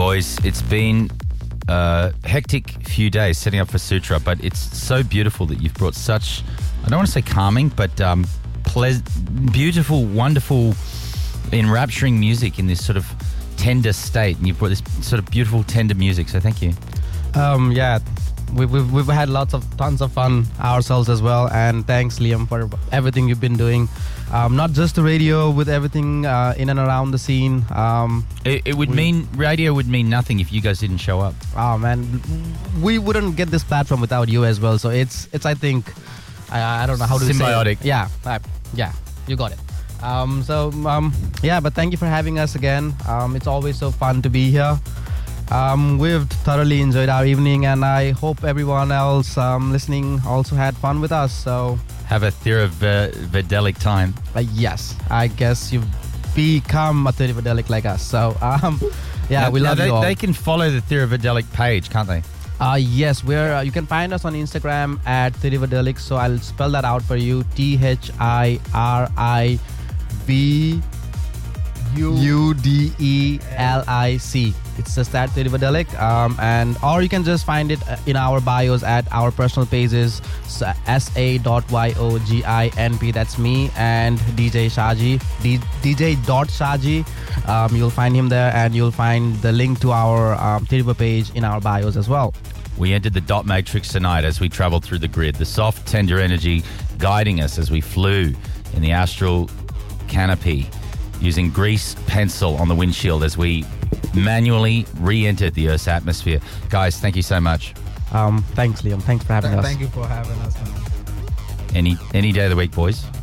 boys. It's been a hectic few days setting up for Sutra, but it's so beautiful that you've brought such, I don't want to say calming, but beautiful, wonderful, enrapturing music in this sort of tender state. And you've brought this sort of beautiful, tender music, so thank you. Yeah, we've had tons of fun ourselves as well, and thanks, Liam, for everything you've been doing. Not just the radio, with everything in and around the scene. Radio would mean nothing if you guys didn't show up. Oh man, we wouldn't get this platform without you as well. So it's I think I don't know how to symbiotic. Say it. Yeah, you got it. But thank you for having us again. It's always so fun to be here. We've thoroughly enjoyed our evening, and I hope everyone else listening also had fun with us. So have a Theravadelic time. Yes, I guess you've become a Theravadelic like us. So we love you all. They can follow the Theravadelic page, can't they? Yes, we're. You can find us on Instagram at Theravadelic. So I'll spell that out for you: THIRIVUDELIC. It's just at Theravadelic, or you can just find it in our bios at our personal pages, sa.yoginp, that's me, and DJ Shaji, DJ.Shaji. You'll find him there, and you'll find the link to our Theriva page in our bios as well. We entered the dot matrix tonight as we traveled through the grid, the soft, tender energy guiding us as we flew in the astral canopy, using grease pencil on the windshield as we manually re-entered the Earth's atmosphere. Guys, thank you so much. Thanks, Liam. Thanks for having us. Thank you for having us, man. Any day of the week, boys.